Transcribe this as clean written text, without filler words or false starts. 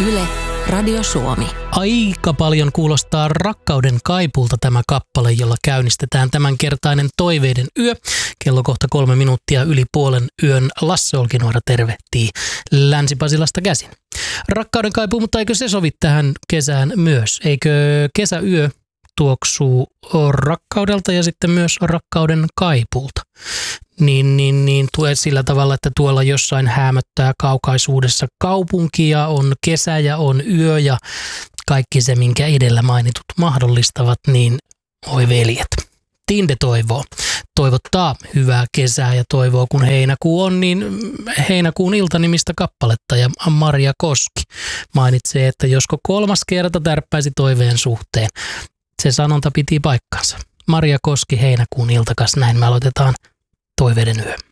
Yle, Radio Suomi. Aika paljon kuulostaa Rakkauden kaipuulta tämä kappale, jolla käynnistetään tämänkertainen Toiveiden yö. Kello kohta 3 minuuttia yli puolen yön. Lasse Olkinuora tervehtii Länsi-Pasilasta käsin. Rakkauden kaipuu, mutta eikö se sovi tähän kesään myös? Eikö kesäyö tuoksuu rakkaudelta ja sitten myös rakkauden kaipuulta? Niin tue sillä tavalla, että tuolla jossain häämöttää kaukaisuudessa kaupunkia, on kesä ja on yö ja kaikki se, minkä edellä mainitut mahdollistavat, niin oi veljet. Tinde toivottaa hyvää kesää ja toivoo, kun heinäkuu on, niin Heinäkuun ilta-nimistä kappaletta. Ja Maria Koski mainitsee, että josko 3. kerta tärppäisi toiveen suhteen. Se sanonta piti paikkansa. Maria Koski, Heinäkuun iltakas, näin me aloitetaan Toiveiden yö.